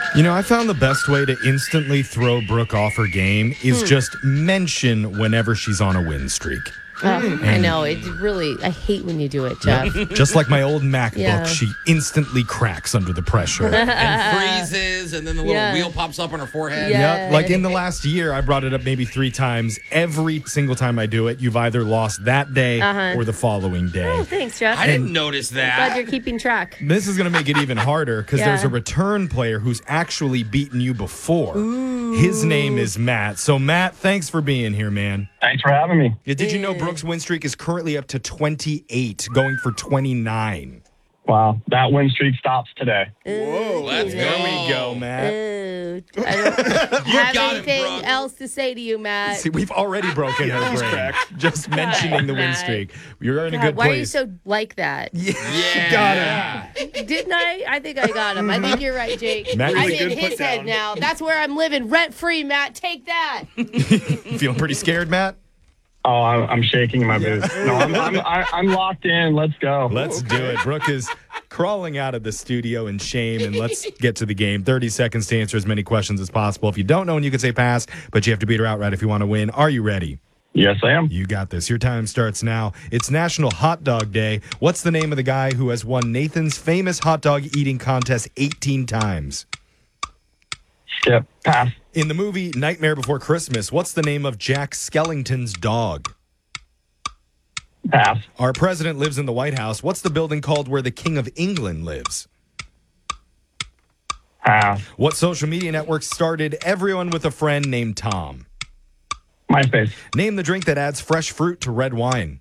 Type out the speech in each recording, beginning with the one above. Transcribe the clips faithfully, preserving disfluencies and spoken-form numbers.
You know, I found the best way to instantly throw Brooke off her game is Hmm. just mention whenever she's on a win streak. Oh, I know. It really, I hate when you do it, Jeff. Just like my old MacBook, Yeah. she instantly cracks under the pressure. and freezes, and then the little Yeah. wheel pops up on her forehead. Yeah. Yep. Like in the last year, I brought it up maybe three times. Every single time I do it, you've either lost that day Uh-huh. or the following day. Oh, thanks, Jeff. I didn't notice Glad that. you're keeping track. This is going to make it even harder because Yeah. there's a return player who's actually beaten you before. His name is Matt. So, Matt, thanks for being here, man. Thanks for having me. Yeah, did you know Brooke's win streak is currently up to twenty-eight, going for twenty-nine? Wow, that win streak stops today. Whoa, let's There go. we go, Matt. Ooh, I don't have got it, anything Brooke. else to say to you, Matt. See, we've already broken her brain. Just mentioning the win Matt. streak. You're in a God, good why are you place. so like that? Yeah. Didn't I? I think I got him. I think you're right, Jake. Matt, I'm really in good his put head down. now. That's where I'm living rent free, Matt. Take that. Feeling pretty scared, Matt? Oh, I'm, I'm shaking in my boots. No, I'm, I'm, I- I'm locked in. Let's go. Let's do it. Brooke is crawling out of the studio in shame, and let's get to the game. thirty seconds to answer as many questions as possible. If you don't know, and you can say pass, but you have to beat her outright if you want to win. Are you ready? Yes, I am. You got this. Your time starts now. It's National Hot Dog Day. What's the name of the guy who has won Nathan's famous hot dog eating contest eighteen times? Skip. Pass. In the movie Nightmare Before Christmas, what's the name of Jack Skellington's dog? Pass. Our president lives in the White House. What's the building called where the King of England lives? Pass. What social media network started Everyone with a Friend Named Tom? MySpace. Name the drink that adds fresh fruit to red wine.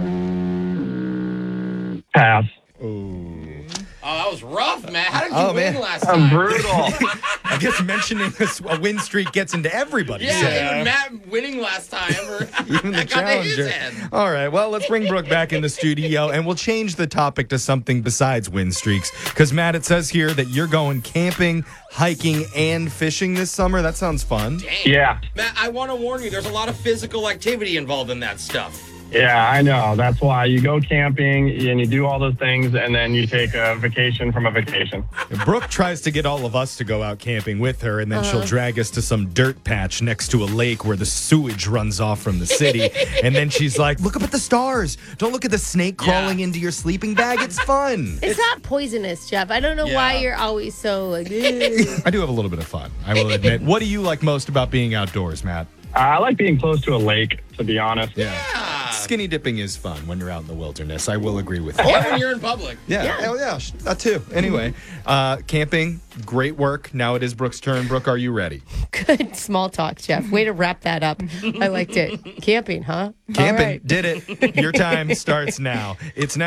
Pass. Oh, that was rough, man. How did you Oh, win man. last I'm time? brutal. I guess mentioning a, s- a win streak gets into everybody's Yeah, head. even Matt winning last time. Or Even the that got to his challenger. head. All right, well, let's bring Brooke back in the studio, and we'll change the topic to something besides win streaks. Because, Matt, it says here that you're going camping, hiking, and fishing this summer. That sounds fun. Dang. Yeah. Matt, I want to warn you, there's a lot of physical activity involved in that stuff. Yeah, I know. That's why you go camping and you do all those things, and then you take a vacation from a vacation. Brooke tries to get all of us to go out camping with her, and then she'll drag us to some dirt patch next to a lake where the sewage runs off from the city. And then she's like, look up at the stars. Don't look at the snake crawling Yeah. into your sleeping bag. It's fun. It's not poisonous, Jeff. I don't know why Yeah. you're always so like. "Ugh." I do have a little bit of fun, I will admit. What do you like most about being outdoors, Matt? Uh, I like being close to a lake, to be honest. Yeah. Yeah. Skinny dipping is fun when you're out in the wilderness. I will agree with you. Or when you're in public. Yeah, Yeah. hell yeah, sh- that too. Anyway, uh, camping, great work. Now it is Brooke's turn. Brooke, are you ready? Good small talk, Jeff. Way to wrap that up. I liked it. Camping, huh? All Camping, right. did it. Your time starts now. It's now.